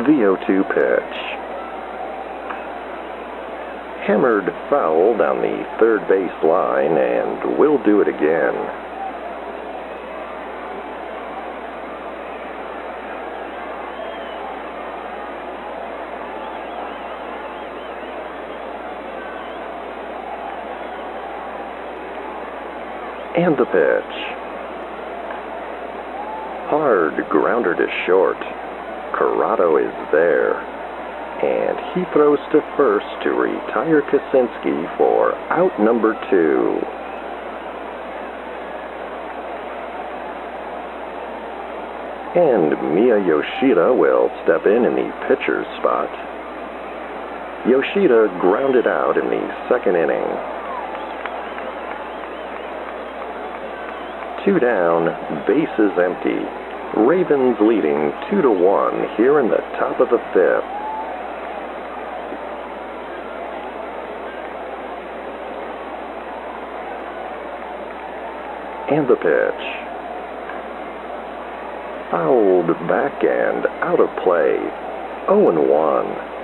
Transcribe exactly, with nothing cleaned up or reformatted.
The oh two pitch. Hammered foul down the third base line, and we'll do it again. And the pitch. Hard grounder to short. Corrado is there. And he throws to first to retire Kaczynski for out number two. And Miya Yoshida will step in in the pitcher's spot. Yoshida grounded out in the second inning. Two down, bases empty. Ravens leading two to one here in the top of the fifth. And the pitch. Fouled back and out of play. oh and one.